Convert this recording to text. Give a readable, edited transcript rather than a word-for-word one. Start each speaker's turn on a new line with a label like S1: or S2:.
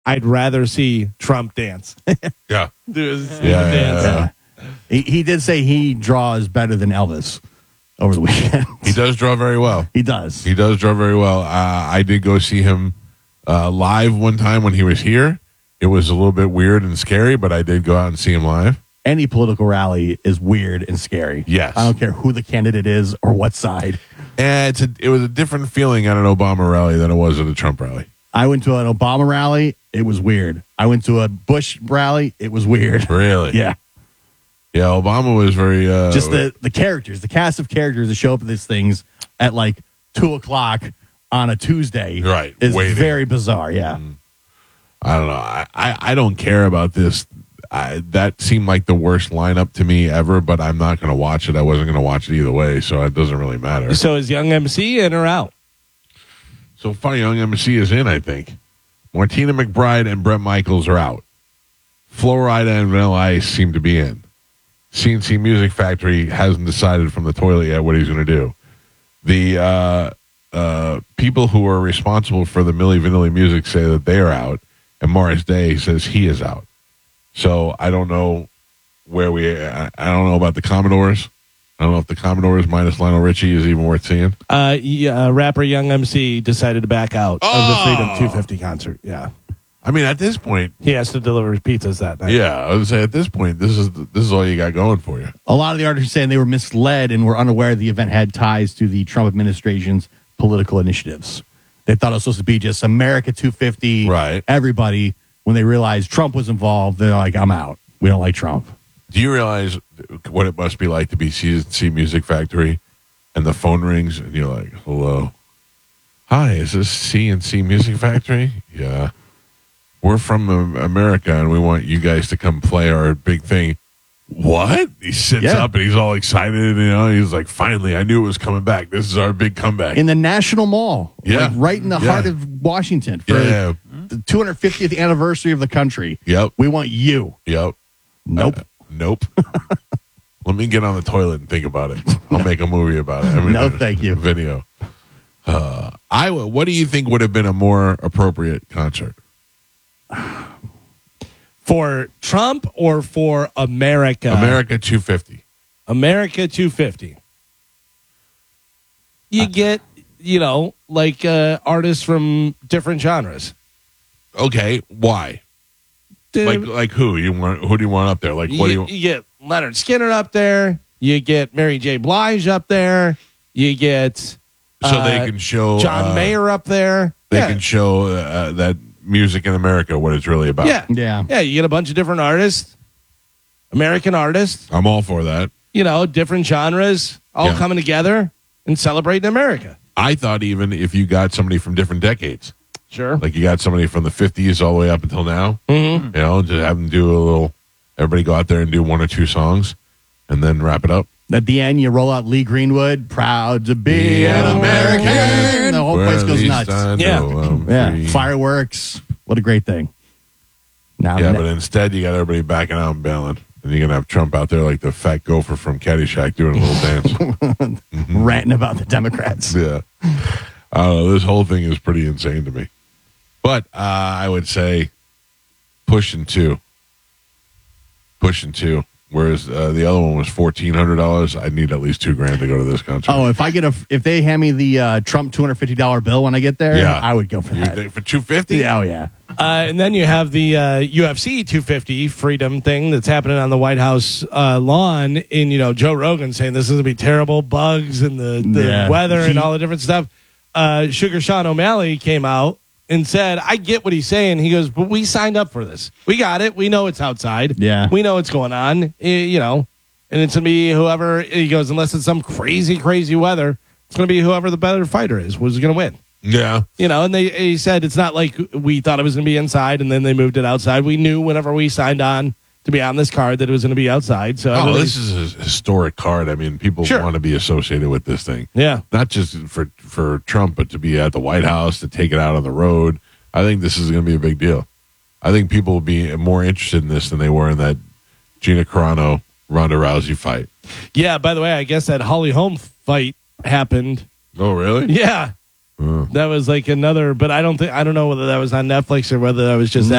S1: I'd rather see Trump dance.
S2: Yeah.
S1: Do his
S2: Yeah.
S1: dance.
S3: He did say he draws better than Elvis over the weekend.
S2: He does draw very well.
S3: He does.
S2: He does draw very well. I did go see him live one time when he was here. It was a little bit weird and scary, but I did go out and see him live.
S3: Any political rally is weird and scary.
S2: Yes.
S3: I don't care who the candidate is or what side.
S2: And it was a different feeling at an Obama rally than it was at a Trump rally.
S3: I went to an Obama rally. It was weird. I went to a Bush rally. It was weird.
S2: Really?
S3: Yeah.
S2: Yeah, Obama was very...
S3: Just the characters, the cast of characters that show up at these things at like 2 o'clock on a Tuesday.
S2: Right,
S3: Is
S2: waiting.
S3: very bizarre. Yeah.
S2: I don't know. I don't care about this. That seemed like the worst lineup to me ever, but I'm not going to watch it. I wasn't going to watch it either way, so it doesn't really matter.
S1: So is Young MC in or out?
S2: So far, Young MC is in, I think. Martina McBride and Bret Michaels are out. Flo Rida and Vanilla Ice seem to be in. CNC Music Factory hasn't decided from the toilet yet what he's going to do. The people who are responsible for the Milli Vanilli music say that they are out, and Morris Day says he is out. So I don't know where I don't know about the Commodores. I don't know if the Commodores minus Lionel Richie is even worth seeing.
S1: Rapper Young MC decided to back out of the Freedom 250 concert. Yeah.
S2: I mean, at this point,
S1: He has to deliver pizzas that night.
S2: yeah, I would say at this point, this is all you got going for you.
S3: A lot of the artists are saying they were misled and were unaware the event had ties to the Trump administration's political initiatives. They thought it was supposed to be just America 250,
S2: Right.
S3: everybody. When they realized Trump was involved, they're like, I'm out. We don't like Trump.
S2: Do you realize what it must be like to be CNC Music Factory and the phone rings and you're like, hello? Hi, is this CNC Music Factory? Yeah. We're from America and we want you guys to come play our big thing. What? He sits
S3: Yeah.
S2: up and he's all excited. He's like, finally, I knew it was coming back. This is our big comeback.
S3: In the National Mall,
S2: Yeah.
S3: like right in the
S2: Yeah.
S3: heart of Washington for
S2: Yeah.
S3: the 250th anniversary of the country.
S2: Yep.
S3: We want you.
S2: Yep.
S3: Nope.
S2: Nope. Let me get on the toilet and think about it. I'll make a movie about it.
S3: No, thank you.
S2: Video. What do you think would have been a more appropriate concert?
S1: For Trump or for America?
S2: America 250.
S1: America 250. You get, artists from different genres.
S2: Okay, why? Like who? Who do you want up there? Like what do you?
S1: You get Leonard Skinner up there. You get Mary J. Blige up there. You get
S2: So they can show
S1: John Mayer up there.
S2: They can show that music in America, what it's really about.
S1: Yeah.
S3: Yeah.
S1: You get a bunch of different artists, American artists,
S2: I'm all for that.
S1: different genres all
S2: Yeah.
S1: coming together and celebrating America.
S2: I thought even if you got somebody from different decades,
S1: Sure.
S2: like you got somebody from the 50s all the way up until now,
S1: Mm-hmm.
S2: just have them do a little. Everybody go out there and do one or two songs, and then wrap it up.
S3: At the end, you roll out Lee Greenwood, proud to be an American. The whole
S2: Where
S3: place
S2: at
S3: goes
S2: least
S3: nuts.
S2: I
S1: Yeah.
S2: know I'm
S3: Yeah.
S2: free.
S3: Fireworks. What a great thing. Now,
S2: Yeah, but instead you got everybody backing out and bailing. And you're going to have Trump out there like the fat gopher from Caddyshack doing a little dance.
S3: ranting about the Democrats.
S2: Yeah. I don't know. This whole thing is pretty insane to me. But I would say pushing two. Whereas the other one was $1,400. I'd need at least $2,000 to go to this concert.
S3: Oh, if they hand me the Trump $250 bill when I get there,
S2: Yeah.
S3: I would go for
S2: You
S3: that.
S2: think for $250?
S3: Yeah, oh, yeah.
S1: And then you have the UFC 250 freedom thing that's happening on the White House lawn. And, Joe Rogan saying this is going to be terrible, bugs and the
S3: Yeah.
S1: weather and all the different stuff. Sugar Sean O'Malley came out and said, I get what he's saying. He goes, but we signed up for this. We got it. We know it's outside.
S3: Yeah.
S1: We know what's going on, and it's going to be whoever, he goes, unless it's some crazy, crazy weather, it's going to be whoever the better fighter is, who's going to win.
S2: Yeah.
S1: And he said it's not like we thought it was going to be inside and then they moved it outside. We knew whenever we signed on to be on this card that it was going to be outside. So
S2: This is a historic card. I mean, people
S1: Sure.
S2: want to be associated with this thing.
S1: Yeah.
S2: Not just for Trump, but to be at the White House, to take it out on the road. I think this is going to be a big deal. I think people will be more interested in this than they were in that Gina Carano, Ronda Rousey fight.
S1: Yeah, by the way, I guess that Holly Holm fight happened.
S2: Oh, really?
S1: Yeah. That was like another, but I don't know whether that was on Netflix or whether that was just